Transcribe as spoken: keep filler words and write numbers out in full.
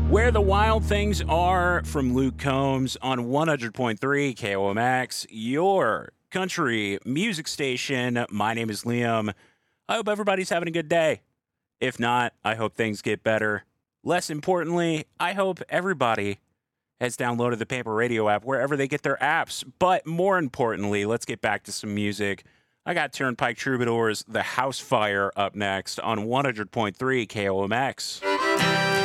Where the Wild Things Are from Luke Combs on one hundred point three K O M X, your country music station. My name is Liam. I hope everybody's having a good day. If not, I hope things get better. Less importantly, I hope everybody has downloaded the Paper Radio app wherever they get their apps. But more importantly, let's get back to some music. I got Turnpike Troubadours, The House Fire up next on one hundred point three K O M X.